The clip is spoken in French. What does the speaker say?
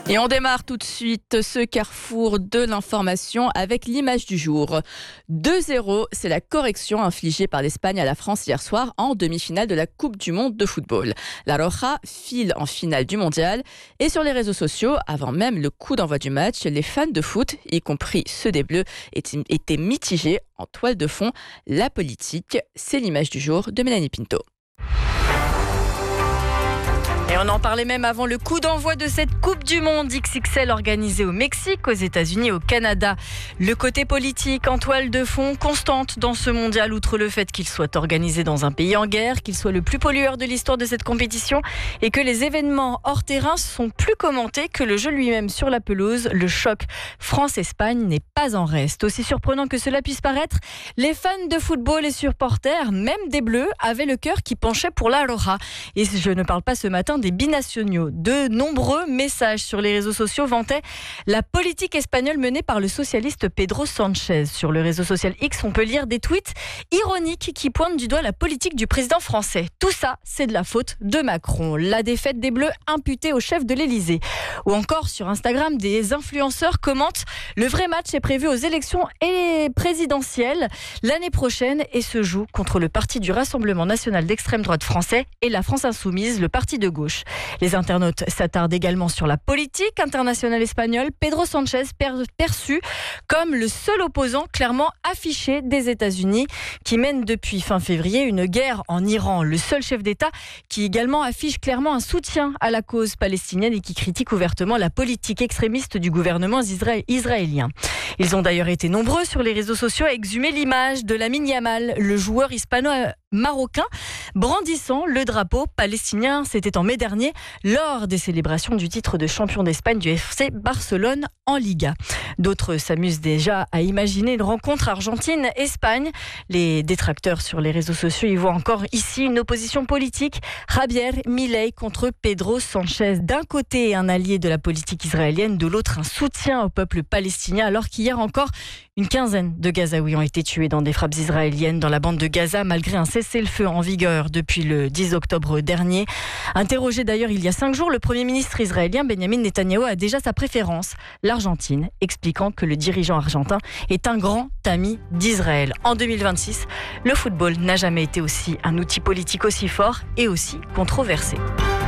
Et on démarre tout de suite ce carrefour de l'information avec l'image du jour. 2-0, c'est la correction infligée par l'Espagne à la France hier soir en demi-finale de la Coupe du Monde de football. La Roja file en finale du mondial et sur les réseaux sociaux, avant même le coup d'envoi du match, les fans de foot, y compris ceux des Bleus, étaient mitigés en toile de fond. La politique, c'est l'image du jour de Mélanie Pinto. Et on en parlait même avant le coup d'envoi de cette Coupe du Monde XXL organisée au Mexique, aux États-Unis, au Canada. Le côté politique en toile de fond constante dans ce mondial, outre le fait qu'il soit organisé dans un pays en guerre, qu'il soit le plus pollueur de l'histoire de cette compétition et que les événements hors terrain sont plus commentés que le jeu lui-même sur la pelouse. Le choc France-Espagne n'est pas en reste. Aussi surprenant que cela puisse paraître, les fans de football et supporters, même des Bleus, avaient le cœur qui penchait pour la Roja. Et je ne parle pas ce matin des binationaux. De nombreux messages sur les réseaux sociaux vantaient la politique espagnole menée par le socialiste Pedro Sánchez. Sur le réseau social X, on peut lire des tweets ironiques qui pointent du doigt la politique du président français. Tout ça, c'est de la faute de Macron. La défaite des Bleus imputée au chef de l'Élysée. Ou encore sur Instagram, des influenceurs commentent « Le vrai match est prévu aux élections présidentielles l'année prochaine et se joue contre le parti du Rassemblement national d'extrême droite français et la France insoumise, le parti de gauche ». Les internautes s'attardent également sur la politique internationale espagnole. Pedro Sánchez perçu comme le seul opposant clairement affiché des États-Unis qui mène depuis fin février une guerre en Iran. Le seul chef d'État qui également affiche clairement un soutien à la cause palestinienne et qui critique ouvertement la politique extrémiste du gouvernement israélien. Ils ont d'ailleurs été nombreux sur les réseaux sociaux à exhumer l'image de Lamine Yamal, le joueur hispano-marocain, brandissant le drapeau palestinien. C'était en mai dernier, lors des célébrations du titre de champion d'Espagne du FC Barcelone en Liga. D'autres s'amusent déjà à imaginer une rencontre Argentine-Espagne. Les détracteurs sur les réseaux sociaux y voient encore ici une opposition politique. Javier Milei contre Pedro Sánchez. D'un côté, un allié de la politique israélienne, de l'autre, un soutien au peuple palestinien, alors qu'hier encore, une quinzaine de Gazaouis ont été tués dans des frappes israéliennes dans la bande de Gaza, malgré un cessez-le-feu en vigueur depuis le 10 octobre dernier. Interrogé d'ailleurs il y a 5 jours, le Premier ministre israélien Benjamin Netanyahou a déjà sa préférence, l'Argentine, expliquant que le dirigeant argentin est un grand ami d'Israël. En 2026, le football n'a jamais été aussi un outil politique aussi fort et aussi controversé.